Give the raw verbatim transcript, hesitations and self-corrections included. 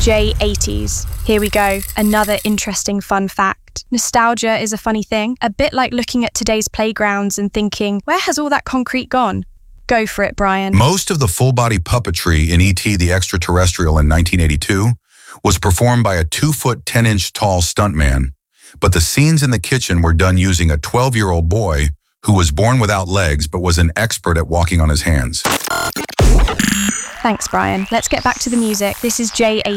J eighties. Here we go, another interesting fun fact. Nostalgia is a funny thing, a bit like looking at today's playgrounds and thinking, where has all that concrete gone? Go for it, Brian. Most of the full-body puppetry in E T the Extraterrestrial in nineteen eighty-two was performed by a two-foot, ten-inch tall stuntman, but the scenes in the kitchen were done using a twelve-year-old boy who was born without legs but was an expert at walking on his hands. Thanks, Brian. Let's get back to the music. This is J eighty.